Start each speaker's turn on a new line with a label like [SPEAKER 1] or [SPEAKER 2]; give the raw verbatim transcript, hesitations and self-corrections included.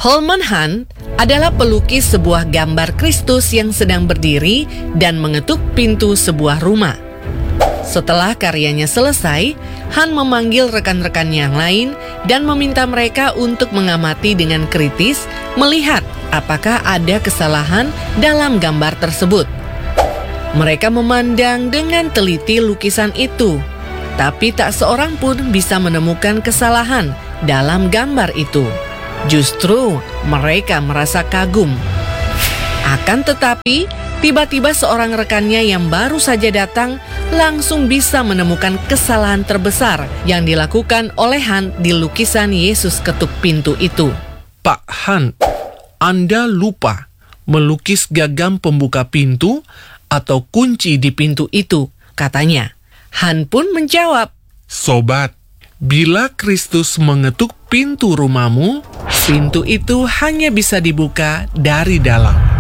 [SPEAKER 1] Holman Hunt adalah pelukis sebuah gambar Kristus yang sedang berdiri dan mengetuk pintu sebuah rumah. Setelah karyanya selesai, Hunt memanggil rekan-rekan yang lain dan meminta mereka untuk mengamati dengan kritis, melihat apakah ada kesalahan dalam gambar tersebut. Mereka memandang dengan teliti lukisan itu, tapi tak seorang pun bisa menemukan kesalahan dalam gambar itu. Justru mereka merasa kagum. Akan tetapi, tiba-tiba seorang rekannya yang baru saja datang langsung bisa menemukan kesalahan terbesar yang dilakukan oleh Hunt di lukisan Yesus ketuk pintu itu.
[SPEAKER 2] Pak Hunt, Anda lupa melukis gagam pembuka pintu atau kunci di pintu itu, katanya. Hunt pun menjawab,
[SPEAKER 3] Sobat,
[SPEAKER 2] bila Kristus mengetuk pintu rumahmu, pintu itu hanya bisa dibuka dari dalam.